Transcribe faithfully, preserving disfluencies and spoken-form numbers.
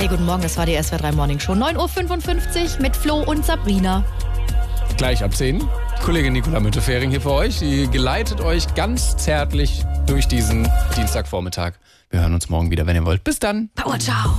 Hey, guten Morgen, das war die S W R drei Morning Show. neun Uhr fünfundfünfzig mit Flo und Sabrina. Gleich ab zehn. Kollegin Nicola Müntefering hier für euch. Die geleitet euch ganz zärtlich durch diesen Dienstagvormittag. Wir hören uns morgen wieder, wenn ihr wollt. Bis dann. Power, ciao.